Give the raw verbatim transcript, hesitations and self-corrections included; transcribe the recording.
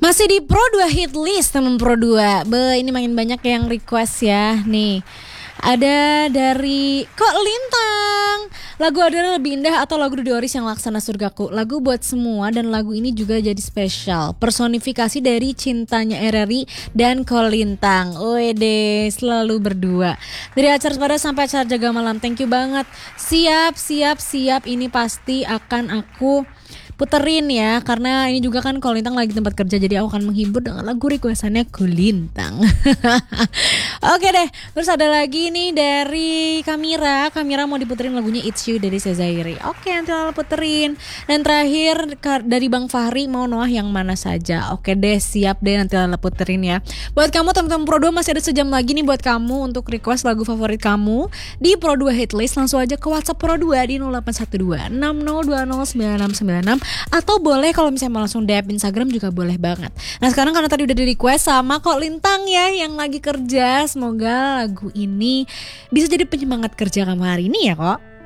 Masih di Pro dua Hit List teman Pro dua. Be, ini makin banyak yang request ya. Nih, ada dari Kok Lintang. Lagu Adalah Lebih Indah atau lagu Dude Oris Yang Laksana Surgaku. Lagu buat semua dan lagu ini juga jadi spesial. Personifikasi dari cintanya R R I dan Kok Lintang. Wede, selalu berdua. Dari acara pada sampai acara jaga malam. Thank you banget. Siap, siap, siap. Ini pasti akan aku puterin ya, karena ini juga kan Kok Lintang lagi tempat kerja, jadi aku akan menghibur dengan lagu requestannya Kok Lintang. Oke deh, terus ada lagi nih dari Kamira. Kamira mau diputerin lagunya It's You dari Sezairi. Oke, nanti aku puterin. Dan terakhir dari Bang Fahri mau Noah Yang Mana Saja. Oke deh, siap deh, nanti aku puterin ya. Buat kamu teman-teman Pro dua, masih ada sejam lagi nih buat kamu untuk request lagu favorit kamu di Pro dua Hitlist. Langsung aja ke WhatsApp Pro dua di nol delapan satu dua enam nol dua nol sembilan enam sembilan enam. Atau boleh kalau misalnya mau langsung D M Instagram juga boleh banget. Nah sekarang karena tadi udah di request sama Kok Lintang ya yang lagi kerja, semoga lagu ini bisa jadi penyemangat kerja kamu hari ini ya Kok.